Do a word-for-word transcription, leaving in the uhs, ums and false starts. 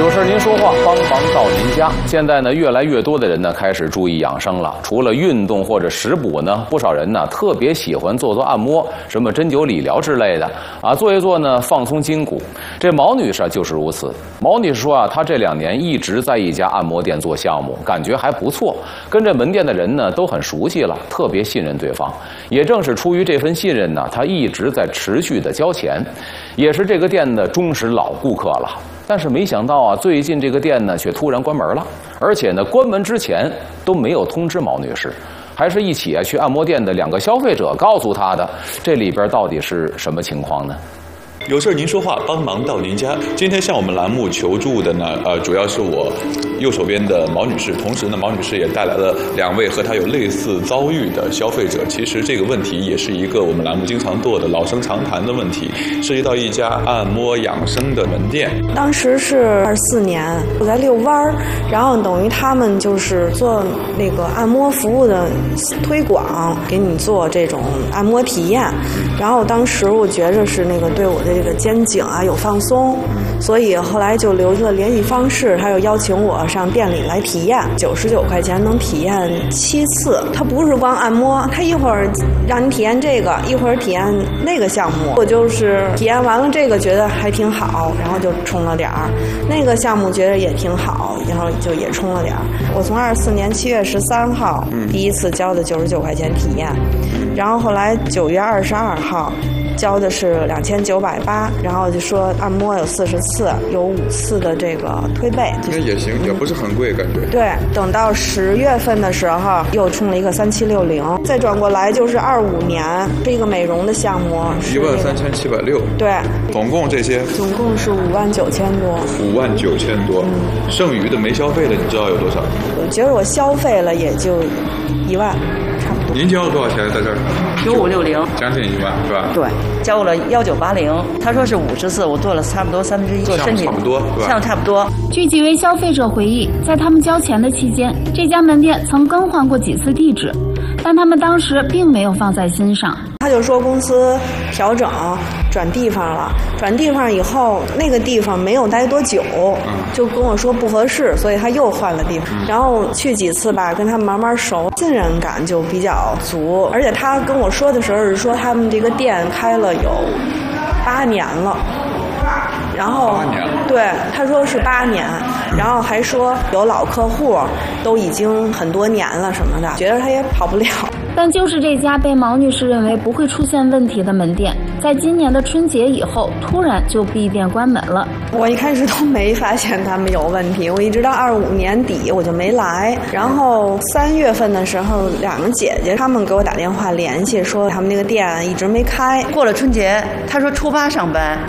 有事您说话，帮忙到您家。现在呢，越来越多的人呢开始注意养生了。除了运动或者食补呢，不少人呢特别喜欢做做按摩，什么针灸理疗之类的啊，做一做呢放松筋骨。这毛女士就是如此。毛女士说啊，她这两年一直在一家按摩店做项目，感觉还不错，跟这门店的人呢都很熟悉了，特别信任对方。也正是出于这份信任呢，她一直在持续的交钱，也是这个店的忠实老顾客了。但是没想到啊，最近这个店呢却突然关门了，而且呢关门之前都没有通知毛女士，还是一起啊去按摩店的两个消费者告诉她的。这里边到底是什么情况呢？ 有事您说话，帮忙到您家。今天向我们栏目求助的呢，呃，主要是我右手边的毛女士，同时呢，毛女士也带来了两位和她有类似遭遇的消费者。其实这个问题也是一个我们栏目经常做的老生常谈的问题，涉及到一家按摩养生的门店。 当时是二四年，我在遛弯儿，然后等于他们就是做那个按摩服务的推广，给你做这种按摩体验。然后当时我觉着是那个对我的这个肩颈啊有放松，所以后来就留了联系方式，他又邀请我上店里来体验，九十九块钱能体验七次。他不是光按摩，他一会儿让你体验这个，一会儿体验那个项目。我就是体验完了这个觉得还挺好，然后就充了点儿，那个项目觉得也挺好，然后就也充了点儿。我从二四年七月十三号第一次交的九十九块钱体验，然后后来九月二十二号交的是两千九百八，然后就说按摩有四十次，有五次的这个推背， 那也行，也不是很贵感觉。 对，等到十月份的时候又充了一个三七六零，再转过来就是二五年是一个美容的项目， 一万三千七百六。 对， 总共这些总共是五万九千多。 五万九千多，嗯，剩余的没消费的，你知道有多少？ 我觉得我消费了也就一万。 您交了多少钱在这儿？ 九五六零， 将近一万是吧？ 对，交了幺九八零。他说是五十次，我做了差不多三分之一，做身体差不多，是吧？ 像差不多。 据几位消费者回忆，在他们交钱的期间，这家门店曾更换过几次地址，但他们当时并没有放在心上。 他就说公司调整转地方了，转地方以后那个地方没有待多久，就跟我说不合适，所以他又换了地方。然后去几次吧，跟他们慢慢熟，信任感就比较足。而且他跟我说的时候是说他们这个店开了有八年了。然后对他说是八年，然后还说有老客户都已经很多年了什么的，觉得他也跑不了。 但就是这家被毛女士认为不会出现问题的门店，在今年的春节以后突然就闭店关门了。 我一开始都没发现他们有问题，我一直到二五年底我就没来。然后三月份的时候，两个姐姐她们给我打电话联系说他们那个店一直没开。 过了春节，他说初八上班，